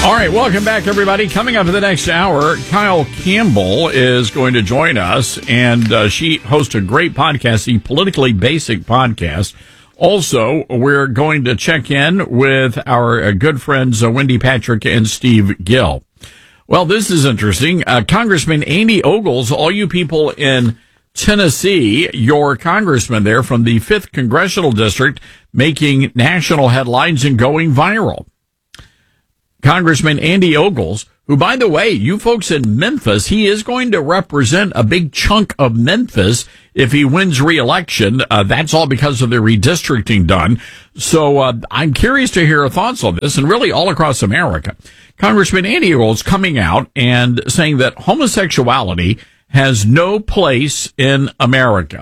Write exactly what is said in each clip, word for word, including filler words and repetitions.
All right, welcome back, everybody. Coming up in the next hour, Kyle Campbell is going to join us, and uh, she hosts a great podcast, the Politically Basic Podcast. Also, we're going to check in with our uh, good friends uh, Wendy Patrick and Steve Gill. Well, this is interesting. Uh, Congressman Andy Ogles, all you people in Tennessee, your congressman there from the fifth Congressional District, making national headlines and going viral. Congressman Andy Ogles, who, by the way, you folks in Memphis, he is going to represent a big chunk of Memphis if he wins re-election. Uh, that's all because of the redistricting done. So uh, I'm curious to hear your thoughts on this, and really all across America. Congressman Andy Ogles coming out and saying that homosexuality has no place in America.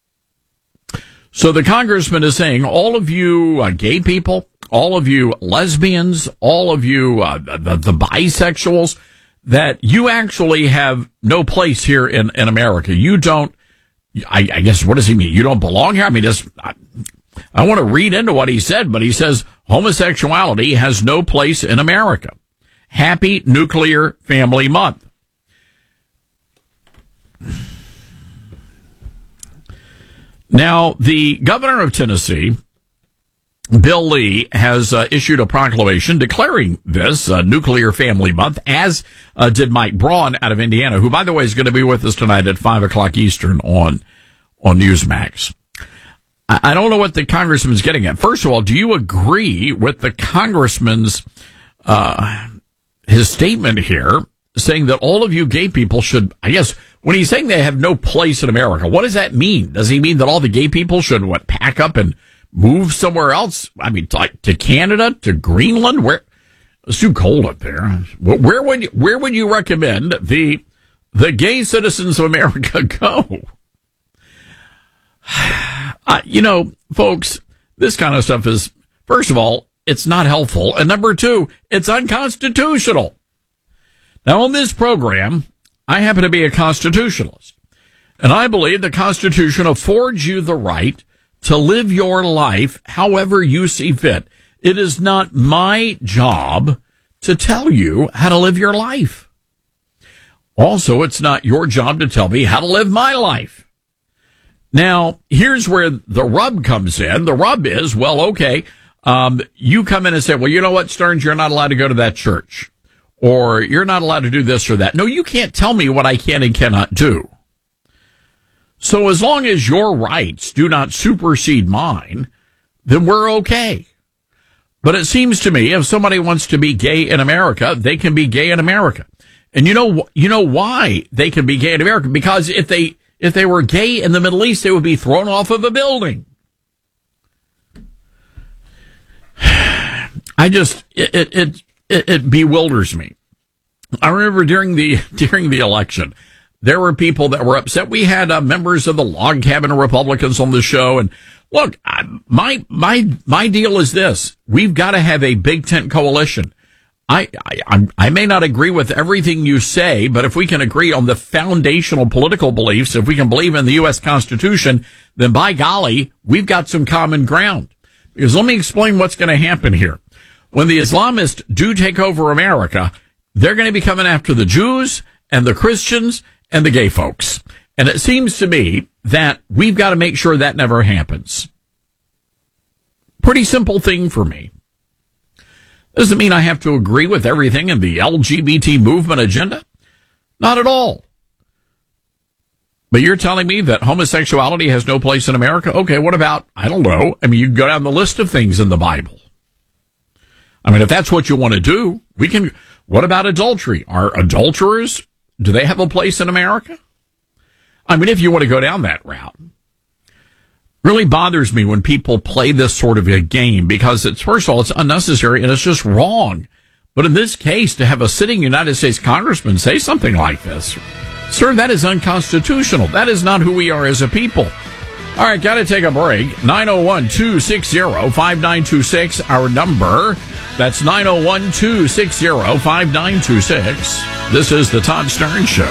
So the congressman is saying, all of you uh, gay people, all of you lesbians, all of you uh, the, the bisexuals, that you actually have no place here in, in America. You don't, I, I guess, what does he mean? You don't belong here? I mean, just, I, I want to read into what he said, but he says homosexuality has no place in America. Happy Nuclear Family Month. Now, the governor of Tennessee, Bill Lee, has uh, issued a proclamation declaring this uh, Nuclear Family Month, as uh, did Mike Braun out of Indiana, who, by the way, is going to be with us tonight at five o'clock Eastern on on Newsmax. I, I don't know what the congressman's getting at. First of all, do you agree with the congressman's uh, his statement here, saying that all of you gay people should, I guess, when he's saying they have no place in America, what does that mean? Does he mean that all the gay people should, what, pack up and move somewhere else? I mean, like to Canada, to Greenland? Where it's too cold up there. Where would you, where would you recommend the the gay citizens of America go? Uh, you know, folks, this kind of stuff is, first of all, it's not helpful, and number two, it's unconstitutional. Now, on this program, I happen to be a constitutionalist, and I believe the Constitution affords you the right to live your life however you see fit. It is not my job to tell you how to live your life. Also, it's not your job to tell me how to live my life. Now, here's where the rub comes in. The rub is, well, okay, um, you come in and say, well, you know what, Stearns, you're not allowed to go to that church, or you're not allowed to do this or that. No, you can't tell me what I can and cannot do. So as long as your rights do not supersede mine, then we're okay. But it seems to me if somebody wants to be gay in America, they can be gay in America. And you know, you know why they can be gay in America? Because if they, if they were gay in the Middle East, they would be thrown off of a building. I just, it, it, it, it, it bewilders me. I remember during the, during the election, there were people that were upset. We had uh, members of the log cabin Republicans on the show. And look, I, my, my, my deal is this. We've got to have a big tent coalition. I, I, I may not agree with everything you say, but if we can agree on the foundational political beliefs, if we can believe in the U S Constitution, then by golly, we've got some common ground. Because let me explain what's going to happen here. When the Islamists do take over America, they're going to be coming after the Jews and the Christians and the gay folks. And it seems to me that we've got to make sure that never happens. Pretty simple thing for me. Doesn't mean I have to agree with everything in the L G B T movement agenda. Not at all. But you're telling me that homosexuality has no place in America? Okay, what about, I don't know. I mean, you can go down the list of things in the Bible. I mean, if that's what you want to do, we can. What about adultery? Are adulterers, do they have a place in America? I mean, if you want to go down that route. Really bothers me when people play this sort of a game because it's, first of all, it's unnecessary and it's just wrong. But in this case, to have a sitting United States congressman say something like this, sir, that is unconstitutional. That is not who we are as a people. All right, got to take a break. nine oh one, two six zero, five nine two six, our number. That's nine oh one, two six zero, five nine two six. This is the Todd Stearns Show.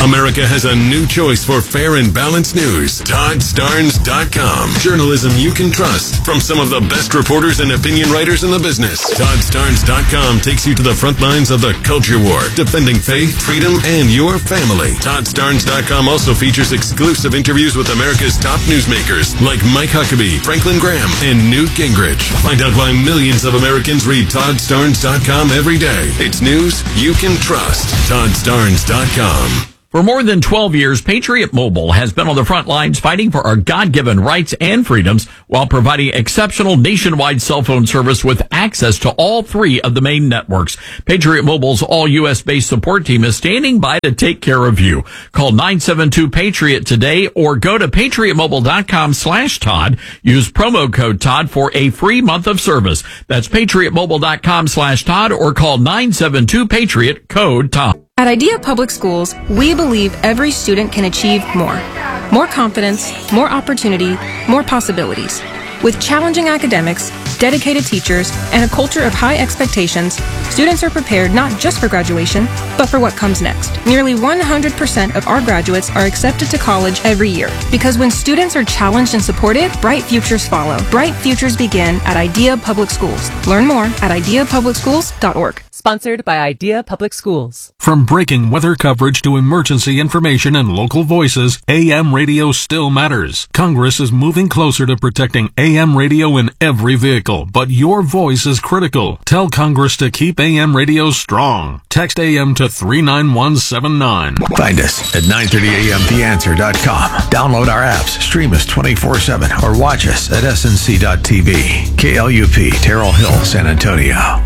America has a new choice for fair and balanced news. Todd Starnes dot com. Journalism you can trust from some of the best reporters and opinion writers in the business. Todd Starnes dot com takes you to the front lines of the culture war, defending faith, freedom, and your family. Todd Starnes dot com also features exclusive interviews with America's top newsmakers like Mike Huckabee, Franklin Graham, and Newt Gingrich. Find out why millions of Americans read Todd Starnes dot com every day. It's news you can trust. Todd Starnes dot com. For more than twelve years, Patriot Mobile has been on the front lines fighting for our God-given rights and freedoms while providing exceptional nationwide cell phone service with access to all three of the main networks. Patriot Mobile's all-U S-based support team is standing by to take care of you. Call nine seven two PATRIOT today or go to patriot mobile dot com slash Todd. Use promo code Todd for a free month of service. That's patriot mobile dot com slash Todd or call nine seven two PATRIOT, code Todd. At Idea Public Schools, we believe every student can achieve more. More confidence, more opportunity, more possibilities. With challenging academics, dedicated teachers, and a culture of high expectations, students are prepared not just for graduation, but for what comes next. Nearly one hundred percent of our graduates are accepted to college every year. Because when students are challenged and supported, bright futures follow. Bright futures begin at Idea Public Schools. Learn more at idea public schools dot org. Sponsored by Idea Public Schools. From breaking weather coverage to emergency information and local voices, A M radio still matters. Congress is moving closer to protecting A M radio in every vehicle, but your voice is critical. Tell Congress to keep A M radio strong. Text A M to three nine one seven nine. Find us at nine thirty a m the answer dot com. Download our apps, stream us twenty-four seven, or watch us at s n c dot t v. K L U P, Terrell Hill, San Antonio.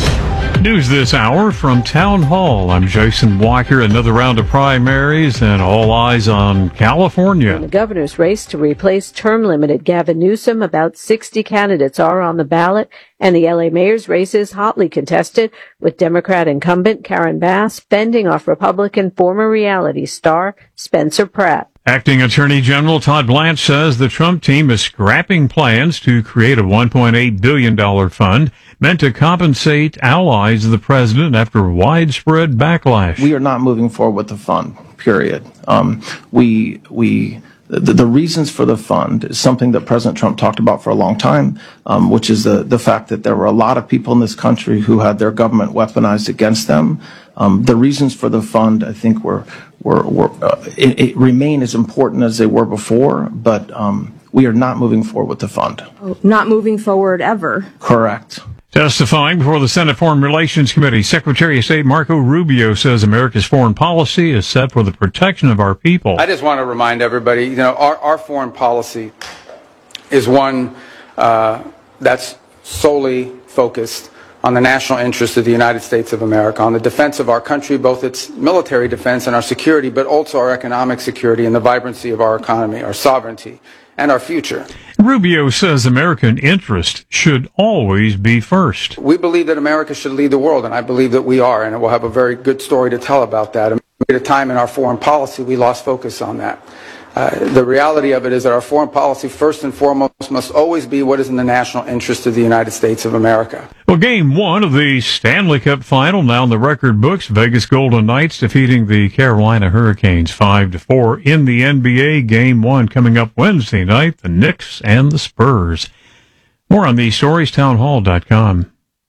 News this hour from Town Hall. I'm Jason Walker. Another round of primaries and all eyes on California. In the governor's race to replace term-limited Gavin Newsom, about sixty candidates are on the ballot, and the L A mayor's race is hotly contested, with Democrat incumbent Karen Bass fending off Republican former reality star Spencer Pratt. Acting Attorney General Todd Blanche says the Trump team is scrapping plans to create a one point eight billion dollars fund meant to compensate allies of the president after widespread backlash. We are not moving forward with the fund, period. Um, we, we, the, the reasons for the fund is something that President Trump talked about for a long time, um, which is the, the fact that there were a lot of people in this country who had their government weaponized against them. Um, the reasons for the fund, I think, were, were, were uh, it, it remain as important as they were before, but um, we are not moving forward with the fund. Not moving forward ever. Correct. Testifying before the Senate Foreign Relations Committee, Secretary of State Marco Rubio says America's foreign policy is set for the protection of our people. I just want to remind everybody, you know, our, our foreign policy is one uh, that's solely focused on the national interest of the United States of America, on the defense of our country, both its military defense and our security, but also our economic security and the vibrancy of our economy, our sovereignty, and our future. Rubio says American interest should always be first. We believe that America should lead the world, and I believe that we are, and we'll have a very good story to tell about that. At a time in our foreign policy, we lost focus on that. Uh, the reality of it is that our foreign policy, first and foremost, must always be what is in the national interest of the United States of America. Well, game one of the Stanley Cup final now in the record books. Vegas Golden Knights defeating the Carolina Hurricanes five to four in the N B A. Game one coming up Wednesday night, the Knicks and the Spurs. More on these stories, town hall dot com.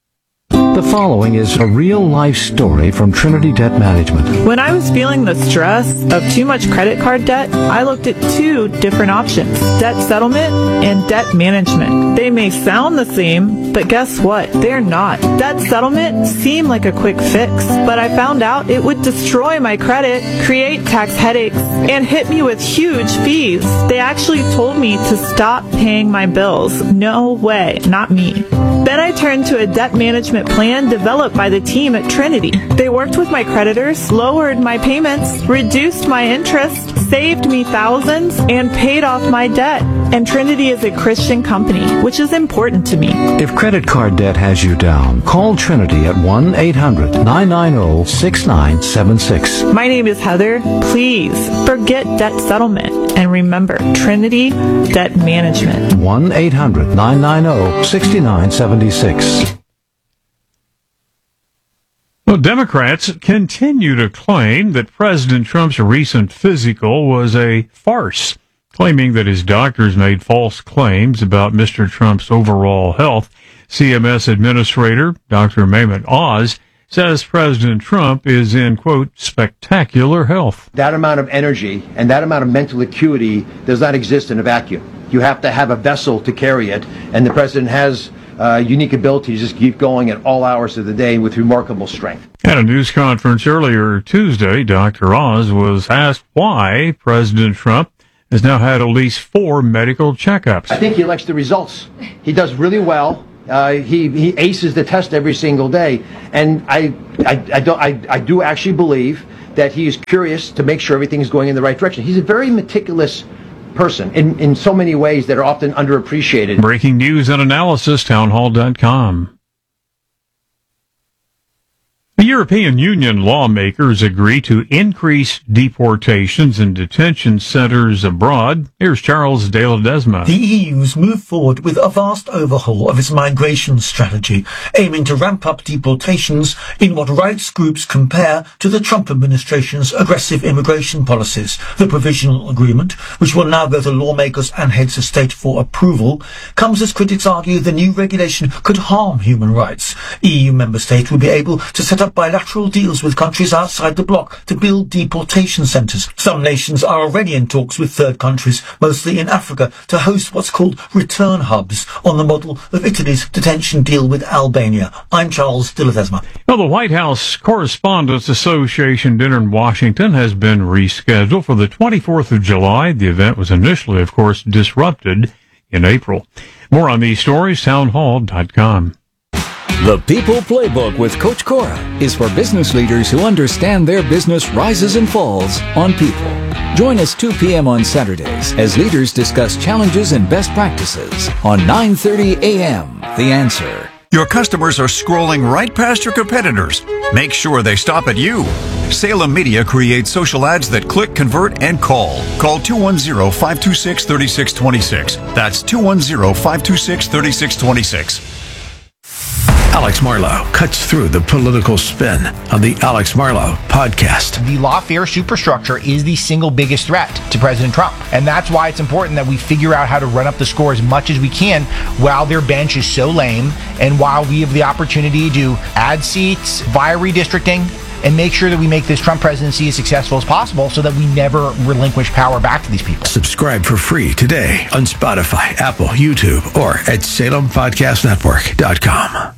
The following is a real-life story from Trinity Debt Management. When I was feeling the stress of too much credit card debt, I looked at two different options, debt settlement and debt management. They may sound the same, but guess what? They're not. Debt settlement seemed like a quick fix, but I found out it would destroy my credit, create tax headaches, and hit me with huge fees. They actually told me to stop paying my bills. No way, not me. Then I turned to a debt management plan developed by the team at Trinity. They worked with my creditors, lowered my payments, reduced my interest, saved me thousands, and paid off my debt. And Trinity is a Christian company, which is important to me. If credit card debt has you down, call Trinity at one eight hundred nine nine zero six nine seven six. My name is Heather. Please forget debt settlement and remember Trinity Debt Management. one eight hundred nine nine zero six nine seven six. Well, Democrats continue to claim that President Trump's recent physical was a farce, claiming that his doctors made false claims about Mister Trump's overall health. C M S Administrator Doctor Mehmet Oz says President Trump is in, quote, spectacular health. That amount of energy and that amount of mental acuity does not exist in a vacuum. You have to have a vessel to carry it, and the president has uh, unique ability to just keep going at all hours of the day with remarkable strength. At a news conference earlier Tuesday, Doctor Oz was asked why President Trump has now had at least four medical checkups. I think he likes the results. He does really well. Uh, he he aces the test every single day, and I I, I don't I, I do actually believe that he is curious to make sure everything is going in the right direction. He's a very meticulous person in, in so many ways that are often underappreciated. Breaking news and analysis, townhall dot com. The European Union lawmakers agree to increase deportations and detention centers abroad. Here's Charles de Ledesma. The E U's moved forward with a vast overhaul of its migration strategy, aiming to ramp up deportations in what rights groups compare to the Trump administration's aggressive immigration policies. The provisional agreement, which will now go to lawmakers and heads of state for approval, comes as critics argue the new regulation could harm human rights. E U member states will be able to set up bilateral deals with countries outside the bloc to build deportation centres. Some nations are already in talks with third countries, mostly in Africa, to host what's called return hubs on the model of Italy's detention deal with Albania. I'm Charles de Ledesma. Well, the White House Correspondents Association dinner in Washington has been rescheduled for the twenty-fourth of July. The event was initially, of course, disrupted in April. More on these stories, townhall dot com. The People Playbook with Coach Cora is for business leaders who understand their business rises and falls on people. Join us two p.m. on Saturdays as leaders discuss challenges and best practices on nine thirty a.m. The Answer. Your customers are scrolling right past your competitors. Make sure they stop at you. Salem Media creates social ads that click, convert, and call. Call two one zero, five two six, three six two six. That's two one zero, five two six, three six two six. Alex Marlow cuts through the political spin on the Alex Marlow podcast. The lawfare superstructure is the single biggest threat to President Trump. And that's why it's important that we figure out how to run up the score as much as we can while their bench is so lame and while we have the opportunity to add seats via redistricting and make sure that we make this Trump presidency as successful as possible so that we never relinquish power back to these people. Subscribe for free today on Spotify, Apple, YouTube, or at Salem Podcast Network dot com.